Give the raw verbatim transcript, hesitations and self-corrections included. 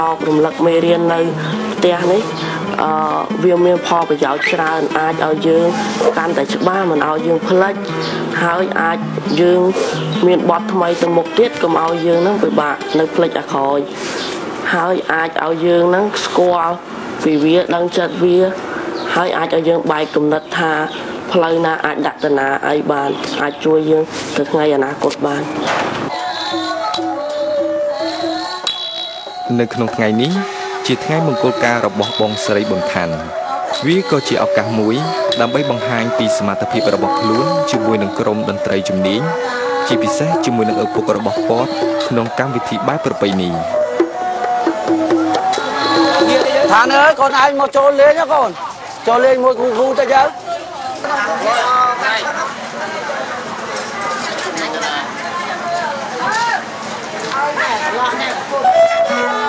រំលឹកមេរៀននៅផ្ទះនេះអឺវាមានផលប្រយោជន៍ច្រើនអាចឲ្យយើងកាន់តែច្បាស់មិនឲ្យយើងផ្លិចហើយអាចយើងមានបទថ្មីទៅមុខទៀតកុំឲ្យយើងនឹងពិបាកនៅផ្លិចអាក្រោយហើយអាចឲ្យយើងនឹងស្គាល់ពីវាដឹងចិត្តវាហើយអាចឲ្យយើងបែកគំនិតថាផ្លូវណាអាចដាក់តាណាអីបានអាចជួយយើងទៅថ្ងៃអនាគតបាននៅក្នុងថ្ងៃនេះជាថ្ងៃមង្គលការរបស់បងស្រីប៊ុនខាន់វាក៏ជាឱកាសមួយដើម្បីបង្ហាញពីសមត្ថភាពរបស់ខ្លួនជាមួយនឹងក្រុមតន្ត្រីជំនាញជាពិសេសជាមួយនឹងឪពុករបស់គាត់ក្នុងកម្មវិធីបែបប្រពៃណីថានអើយកូនឯងមកចូលលេងកូនចូលលេងមួយគ្រូគ្រូទៅទៅ